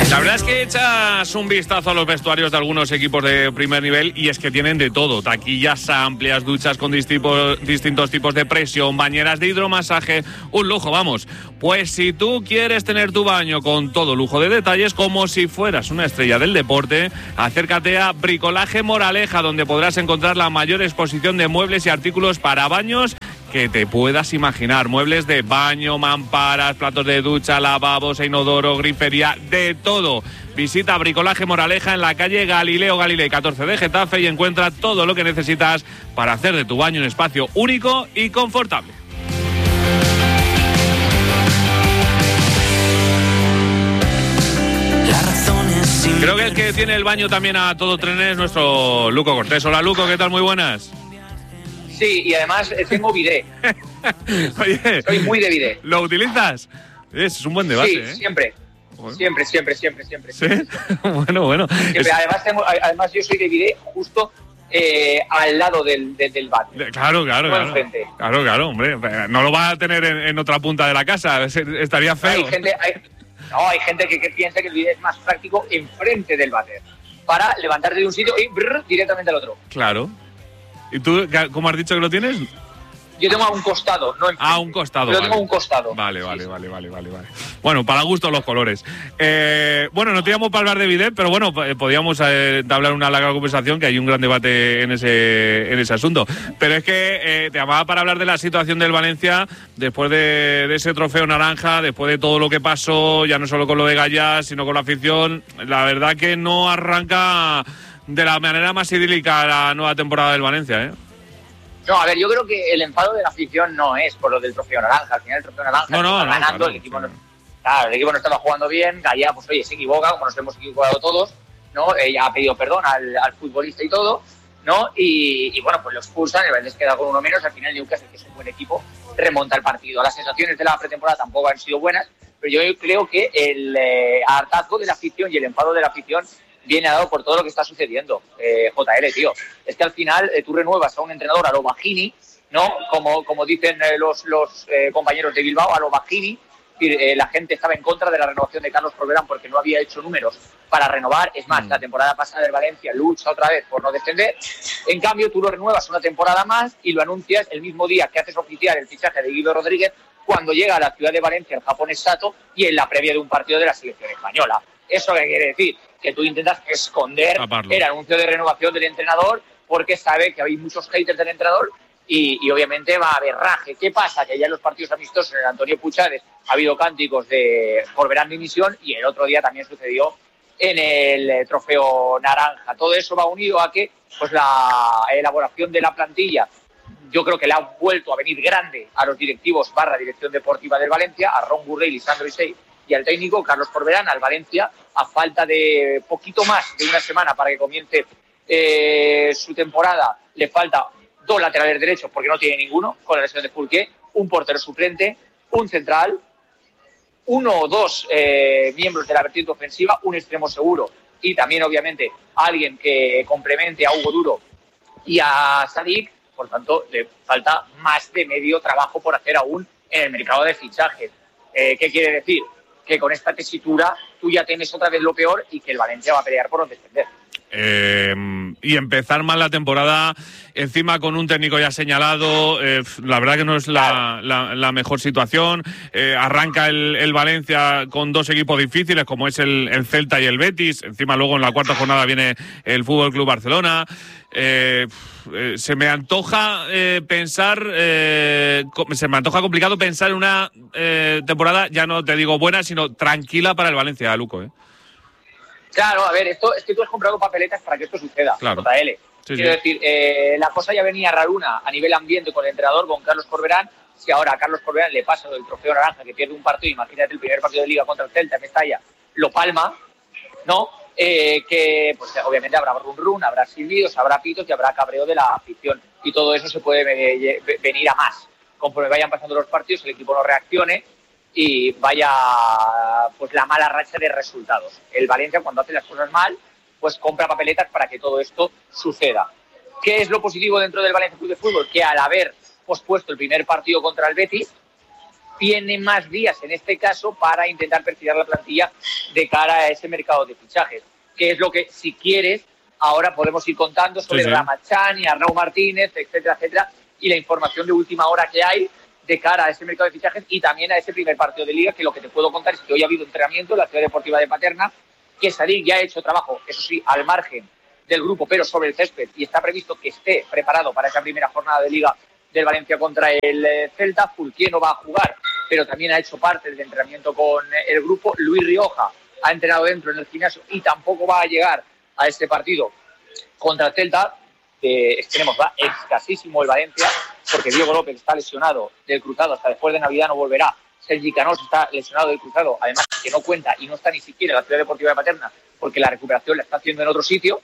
La verdad es que echas un vistazo a los vestuarios de algunos equipos de primer nivel y es que tienen de todo: taquillas amplias, duchas con distintos tipos de presión, bañeras de hidromasaje, un lujo, vamos. Pues si tú quieres tener tu baño con todo lujo de detalles, como si fueras una estrella del deporte, acércate a Bricolaje Moraleja, donde podrás encontrar la mayor exposición de muebles y artículos para baños que te puedas imaginar. Muebles de baño, mamparas, platos de ducha, lavabos e inodoro, grifería, de todo. Visita Bricolaje Moraleja en la calle Galileo Galilei 14 de Getafe y encuentra todo lo que necesitas para hacer de tu baño un espacio único y confortable. Creo que el que tiene el baño también a todo tren es nuestro Luco Cortés. Hola Luco, ¿qué tal? Muy buenas. Sí, y además tengo bidet. Oye, soy muy de bidet. ¿Lo utilizas? Es un buen debate, sí, ¿eh? Siempre. Bueno. Siempre. ¿Sí? Bueno. Siempre. Además yo soy de bidet justo al lado del váter. Claro. Enfrente. Claro, hombre. No lo vas a tener en otra punta de la casa. Estaría feo. Hay gente que piensa que el bidet es más práctico enfrente del váter, para levantarte de un sitio y directamente al otro. Claro. ¿Y tú, cómo has dicho que lo tienes? Yo tengo a un costado, no enfrente. A un costado. Pero tengo a un costado. Vale. Bueno, para gusto los colores. Bueno, no teníamos para hablar de bidet, pero bueno, podíamos hablar una larga conversación, que hay un gran debate en ese asunto. Pero es que te llamaba para hablar de la situación del Valencia después de ese trofeo naranja, después de todo lo que pasó, ya no solo con lo de Gallas, sino con la afición. La verdad que no arranca de la manera más idílica la nueva temporada del Valencia, ¿eh? No, a ver, yo creo que el enfado de la afición no es por lo del trofeo naranja. Al final el trofeo naranja está ganando, claro, el equipo el equipo no estaba jugando bien. Gallá, pues oye, se equivoca, como nos hemos equivocado todos, ¿no? Ella ha pedido perdón al futbolista y todo, ¿no? Y bueno, pues lo expulsan, el Valencia queda con uno menos. Al final Newcastle, que es un buen equipo, remonta el partido. Las sensaciones de la pretemporada tampoco han sido buenas, pero yo creo que el hartazgo de la afición y el enfado de la afición viene dado por todo lo que está sucediendo, JL, tío. Es que al final tú renuevas a un entrenador a lo Bajini, ¿no? Como dicen los compañeros de Bilbao, a lo Bajini. La gente estaba en contra de la renovación de Carlos Corberán porque no había hecho números para renovar. Es más, la temporada pasada del Valencia lucha otra vez por no descender. En cambio, tú lo renuevas una temporada más y lo anuncias el mismo día que haces oficial el fichaje de Guido Rodríguez, cuando llega a la ciudad de Valencia el japonés Sato y en la previa de un partido de la selección española. ¿Eso qué quiere decir? Que tú intentas esconder el anuncio de renovación del entrenador porque sabe que hay muchos haters del entrenador y obviamente va a haber raje. ¿Qué pasa? Que ya en los partidos amistosos en el Antonio Puchades ha habido cánticos de Corberán dimisión y el otro día también sucedió en el trofeo naranja. Todo eso va unido a que pues la elaboración de la plantilla, yo creo que le ha vuelto a venir grande a los directivos / dirección deportiva del Valencia, a Ron Gurrey, Lisandro Isey y al técnico Carlos Corberán, al Valencia, a falta de poquito más de una semana para que comience su temporada. Le falta 2 laterales derechos porque no tiene ninguno, con la lesión de Fulqué, un portero suplente, un central, 1 o 2 miembros de la vertiente ofensiva, un extremo seguro y también, obviamente, alguien que complemente a Hugo Duro y a Sadik. Por tanto, le falta más de medio trabajo por hacer aún en el mercado de fichajes. ¿Qué quiere decir? Que con esta tesitura tú ya tienes otra vez lo peor y que el Valencia va a pelear por no descender. Y empezar mal la temporada, encima con un técnico ya señalado, la verdad que no es la mejor situación. Arranca el Valencia con 2 equipos difíciles, como es el Celta y el Betis. Encima luego en la cuarta jornada viene el Fútbol Club Barcelona. Se me antoja se me antoja complicado pensar en una temporada, ya no te digo buena, sino tranquila para el Valencia, Luco, ¿eh? Claro, a ver, esto es que tú has comprado papeletas para que esto suceda, claro. JL. Quiero decir, la cosa ya venía raruna a nivel ambiente con el entrenador, con Carlos Corberán. Si ahora a Carlos Corberán le pasa el trofeo naranja, que pierde un partido, imagínate el primer partido de Liga contra el Celta en Mestalla, lo palma, ¿no? Que pues obviamente habrá run, habrá silbidos, habrá pitos y habrá cabreo de la afición. Y todo eso se puede venir a más. Conforme vayan pasando los partidos, el equipo no reaccione y vaya pues la mala racha de resultados. El Valencia, cuando hace las cosas mal, pues compra papeletas para que todo esto suceda. ¿Qué es lo positivo dentro del Valencia Club de Fútbol? Que al haber pospuesto el primer partido contra el Betis, tiene más días en este caso para intentar perfilar la plantilla de cara a ese mercado de fichajes, que es lo que, si quieres, ahora podemos ir contando sobre Ramachani, Arnau Martínez, etcétera, etcétera, y la información de última hora que hay de cara a ese mercado de fichajes y también a ese primer partido de Liga, que lo que te puedo contar es que hoy ha habido entrenamiento en la Ciudad Deportiva de Paterna, que Sadik ya ha hecho trabajo, eso sí, al margen del grupo, pero sobre el césped, y está previsto que esté preparado para esa primera jornada de Liga del Valencia contra el Celta. Fulquier no va a jugar, pero también ha hecho parte del entrenamiento con el grupo. Luis Rioja ha entrenado dentro en el gimnasio y tampoco va a llegar a este partido contra el Celta. Esperemos, va escasísimo el Valencia, porque Diego López está lesionado del cruzado, hasta después de Navidad no volverá. Sergi Canós está lesionado del cruzado, además que no cuenta y no está ni siquiera en la Ciudad Deportiva de Paterna, porque la recuperación la está haciendo en otro sitio.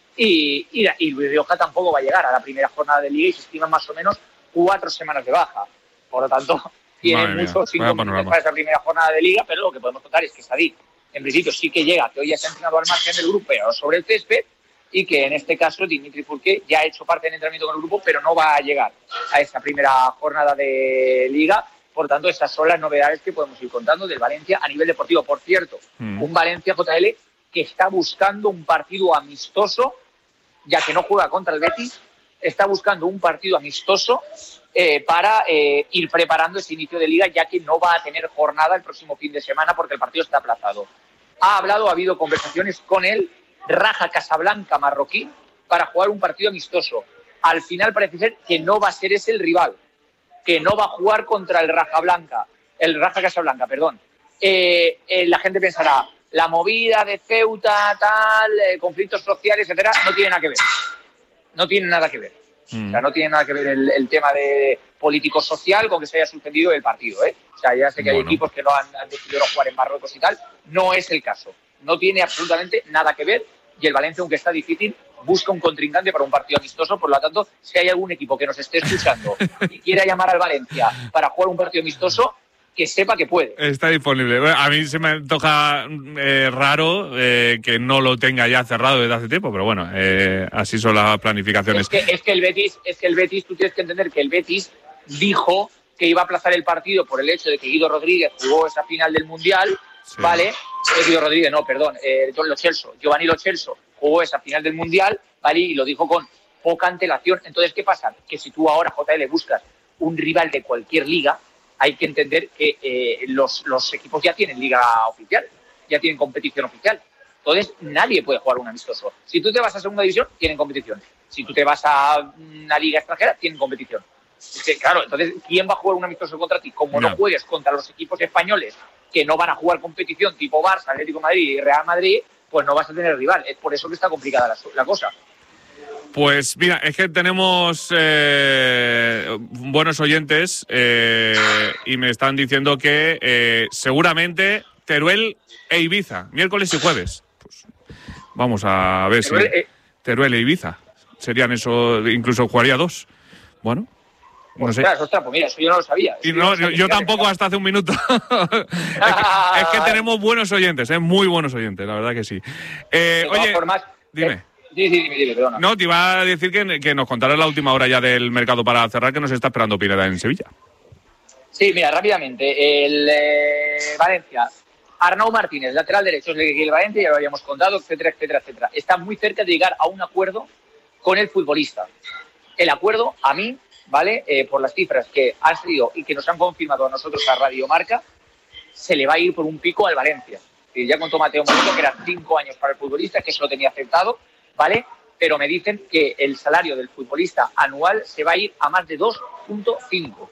Y Luis Rioja tampoco va a llegar a la primera jornada de Liga y se estiman más o menos 4 semanas de baja. Por lo tanto, tiene muchos inconvenientes para esa primera jornada de Liga, pero lo que podemos contar es que Sadik, en principio, sí que llega, que hoy ya se ha entrenado al margen del grupo, pero sobre el césped, y que en este caso Dimitri Fulquier ya ha hecho parte del entrenamiento con el grupo, pero no va a llegar a esa primera jornada de Liga. Por tanto, estas son las novedades que podemos ir contando del Valencia a nivel deportivo. Por cierto, un Valencia JL que está buscando un partido amistoso, ya que no juega contra el Betis, está buscando un partido amistoso para ir preparando ese inicio de Liga, ya que no va a tener jornada el próximo fin de semana porque el partido está aplazado. Ha habido conversaciones con el Raja Casablanca marroquí para jugar un partido amistoso. Al final parece ser que no va a ser ese el rival, que no va a jugar contra el Raja Casablanca, perdón. La gente pensará, la movida de Ceuta, conflictos sociales, etcétera, no tiene nada que ver. No tiene nada que ver. O sea, no tiene nada que ver el tema de político-social con que se haya suspendido el partido, ¿eh? O sea, ya sé que hay equipos que no han decidido no jugar en Marruecos y tal. No es el caso. No tiene absolutamente nada que ver. Y el Valencia, aunque está difícil, busca un contrincante para un partido amistoso. Por lo tanto, si hay algún equipo que nos esté escuchando y quiera llamar al Valencia para jugar un partido amistoso, que sepa que puede. Está disponible. Bueno, a mí se me antoja raro que no lo tenga ya cerrado desde hace tiempo, pero bueno, así son las planificaciones. Es que el Betis, tú tienes que entender que el Betis dijo que iba a aplazar el partido por el hecho de que Guido Rodríguez jugó esa final del Mundial, sí. ¿Vale? Guido Rodríguez, no, perdón, Giovanni Lo Celso jugó esa final del Mundial, ¿vale? Y lo dijo con poca antelación. Entonces, ¿qué pasa? Que si tú ahora, JL, buscas un rival de cualquier liga, hay que entender que los equipos ya tienen liga oficial, ya tienen competición oficial. Entonces, nadie puede jugar un amistoso. Si tú te vas a segunda división, tienen competición. Si tú te vas a una liga extranjera, tienen competición. Es que, claro, entonces, ¿quién va a jugar un amistoso contra ti? Como no juegues contra los equipos españoles que no van a jugar competición tipo Barça, Atlético de Madrid y Real Madrid, pues no vas a tener rival. Es por eso que está complicada la cosa. Pues mira, es que tenemos buenos oyentes y me están diciendo que seguramente Teruel e Ibiza, miércoles y jueves. Pues vamos a ver Teruel e Ibiza serían eso, incluso jugaría 2. Bueno. No sé. Ostras, pues mira, eso yo no lo sabía. Y no, yo tampoco hasta hace un minuto. es que tenemos buenos oyentes, muy buenos oyentes, la verdad que sí. Oye, dime. Dime, perdona. No, te iba a decir que nos contaras la última hora ya del mercado para cerrar, que nos está esperando Pineda en Sevilla. Sí, mira, rápidamente. El Valencia, Arnau Martínez, lateral derecho, es el Valencia, ya lo habíamos contado, etcétera, etcétera, etcétera. Está muy cerca de llegar a un acuerdo con el futbolista. El acuerdo, a mí, ¿vale? Por las cifras que han salido y que nos han confirmado a nosotros a Radio Marca, se le va a ir por un pico al Valencia. Ya contó Mateo Moreno que eran 5 años para el futbolista, que eso lo tenía aceptado, ¿vale? Pero me dicen que el salario del futbolista anual se va a ir a más de 2.5.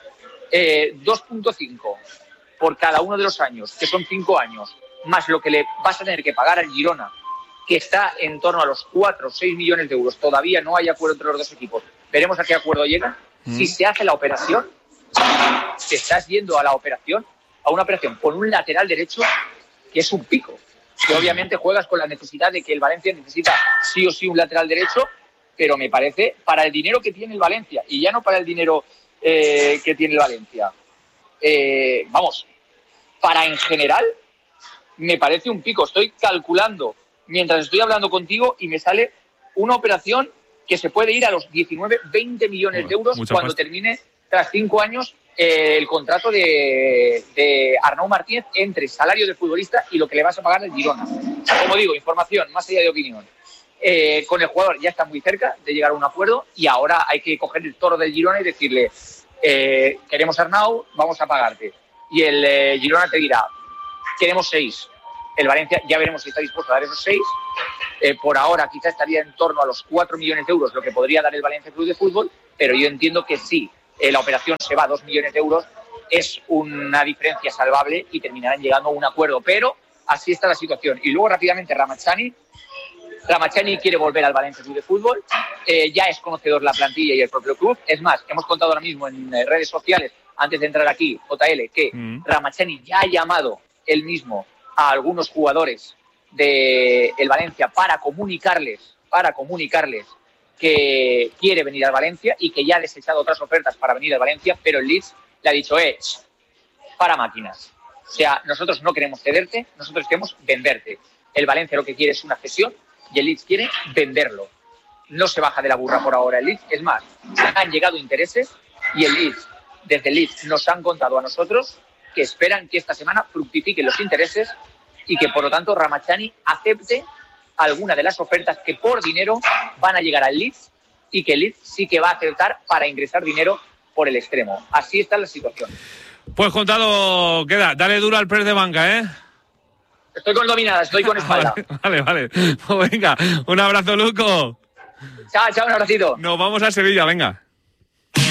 2.5 por cada uno de los años, que son 5 años, más lo que le vas a tener que pagar al Girona, que está en torno a los 4 o 6 millones de euros. Todavía no hay acuerdo entre los dos equipos. Veremos a qué acuerdo llegan. Si se hace la operación, te estás yendo a una operación con un lateral derecho que es un pico. Que obviamente juegas con la necesidad de que el Valencia necesita sí o sí un lateral derecho, pero me parece, para el dinero que tiene el Valencia, y ya no para el dinero que tiene el Valencia, para en general, me parece un pico. Estoy calculando mientras estoy hablando contigo y me sale una operación que se puede ir a los 19-20 millones de euros cuando termine, tras 5 años, el contrato de Arnau Martínez entre salario del futbolista y lo que le vas a pagar del Girona. Como digo, información más allá de opinión. Con el jugador ya está muy cerca de llegar a un acuerdo y ahora hay que coger el toro del Girona y decirle queremos a Arnau, vamos a pagarte. Y el Girona te dirá, queremos 6. El Valencia ya veremos si está dispuesto a dar esos 6. Por ahora quizá estaría en torno a los 4 millones de euros lo que podría dar el Valencia Club de Fútbol, pero yo entiendo que sí, la operación se va a 2 millones de euros, es una diferencia salvable y terminarán llegando a un acuerdo, pero así está la situación. Y luego rápidamente Ramazani quiere volver al Valencia Club de Fútbol, ya es conocedor la plantilla y el propio club, es más, hemos contado ahora mismo en redes sociales, antes de entrar aquí, JL, que Ramazani ya ha llamado él mismo a algunos jugadores del Valencia para comunicarles que quiere venir al Valencia y que ya ha desechado otras ofertas para venir al Valencia, pero el Leeds le ha dicho, para máquinas. O sea, nosotros no queremos cederte, nosotros queremos venderte. El Valencia lo que quiere es una cesión y el Leeds quiere venderlo. No se baja de la burra por ahora el Leeds. Es más, han llegado intereses y desde el Leeds nos han contado a nosotros que esperan que esta semana fructifiquen los intereses y que, por lo tanto, Ramazani acepte alguna de las ofertas que por dinero van a llegar al Leeds y que el Leeds sí que va a aceptar para ingresar dinero por el extremo. Así está la situación. Pues contado queda. Dale duro al press de banca, ¿eh? Estoy con dominada, estoy con espalda. Vale. Pues venga, un abrazo, Luco. Chao, un abracito. Nos vamos a Sevilla, venga.